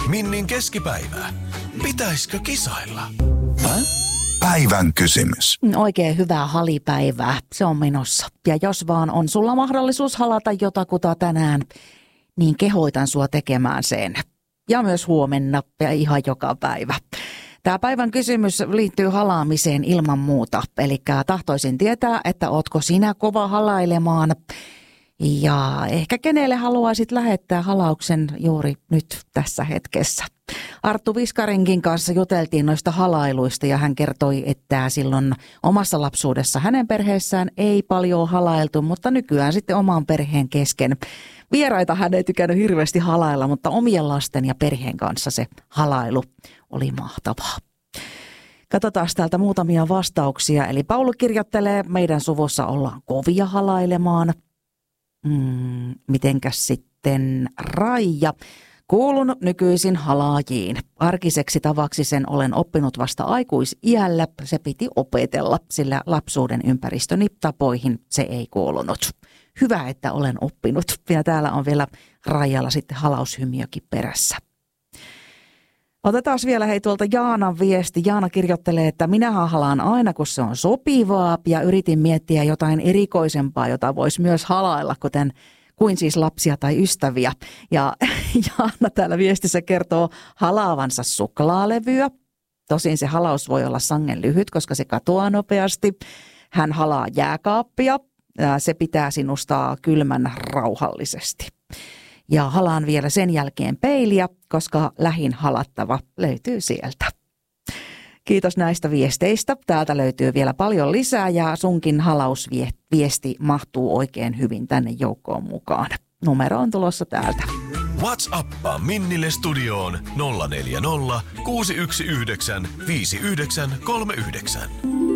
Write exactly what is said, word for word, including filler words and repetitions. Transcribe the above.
Minnin keskipäivä. Pitäisikö kisailla? Päivän kysymys. Oikein hyvää halipäivää. Se on menossa. Ja jos vaan on sulla mahdollisuus halata jotakuta tänään, niin kehoitan sua tekemään sen. Ja myös huomenna ja ihan joka päivä. Tämä päivän kysymys liittyy halaamiseen ilman muuta. Eli tahtoisin tietää, että ootko sinä kova halailemaan. Ja ehkä kenelle haluaisit lähettää halauksen juuri nyt tässä hetkessä. Arttu Viskarinkin kanssa juteltiin noista halailuista ja hän kertoi, että silloin omassa lapsuudessa hänen perheessään ei paljon halailtu, mutta nykyään sitten oman perheen kesken. Vieraita hän ei tykännyt hirveästi halailla, mutta omien lasten ja perheen kanssa se halailu oli mahtavaa. Katsotaan täältä muutamia vastauksia. Eli Paulu kirjoittelee, meidän suvussa ollaan kovia halailemaan. Hmm, mitenkäs sitten Raija? Kuulun nykyisin halaajiin. Arkiseksi tavaksi sen olen oppinut vasta aikuisiällä. Se piti opetella, sillä lapsuuden ympäristöni tapoihin se ei kuulunut. Hyvä, että olen oppinut. Ja täällä on vielä Raijalla sitten halaushymiökin perässä. Otetaan vielä hei tuolta Jaanan viesti. Jaana kirjoittelee, että minähän halaan aina, kun se on sopivaa. Ja yritin miettiä jotain erikoisempaa, jota voisi myös halailla, kuten kuin siis lapsia tai ystäviä. Ja Jaana täällä viestissä kertoo halaavansa suklaalevyä. Tosin se halaus voi olla sangen lyhyt, koska se katoaa nopeasti. Hän halaa jääkaappia. Se pitää sinusta kylmän rauhallisesti. Ja halaan vielä sen jälkeen peiliä, koska lähin halattava löytyy sieltä. Kiitos näistä viesteistä. Täältä löytyy vielä paljon lisää ja sunkin halausviesti mahtuu oikein hyvin tänne joukkoon mukaan. Numero on tulossa täältä. WhatsAppaa Minnille studioon nolla neljä nolla, kuusi yksi yhdeksän, viisi yhdeksän kolme yhdeksän.